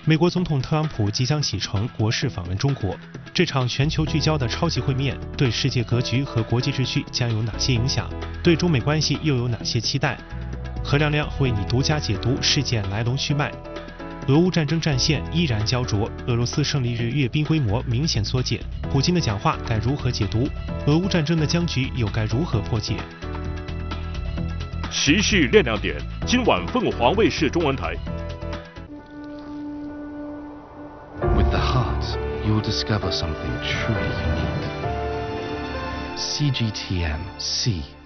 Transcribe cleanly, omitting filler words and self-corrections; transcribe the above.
美国总统特朗普即将启程国事访问中国，这场全球聚焦的超级会面对世界格局和国际秩序将有哪些影响？对中美关系又有哪些期待？何亮亮为你独家解读事件来龙去脉。俄乌战争战线依然焦灼，俄罗斯胜利日阅兵规模明显缩减，普京的讲话该如何解读？俄乌战争的僵局又该如何破解？ 时事亮亮点，今晚凤凰卫视中文台。 With the heart, you'll discover something truly unique. CGTM, see